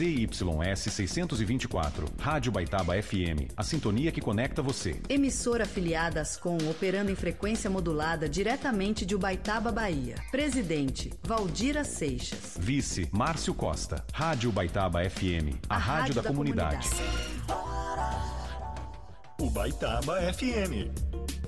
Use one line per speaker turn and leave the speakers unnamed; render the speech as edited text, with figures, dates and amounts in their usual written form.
ZYS 624, Rádio Baitaba FM, a sintonia que conecta você.
Emissora afiliada Ascom, operando em frequência modulada diretamente de Ubaitaba, Bahia. Presidente, Valdira Seixas.
Vice, Márcio Costa. Rádio Baitaba FM, a rádio da comunidade.
Ubaitaba FM.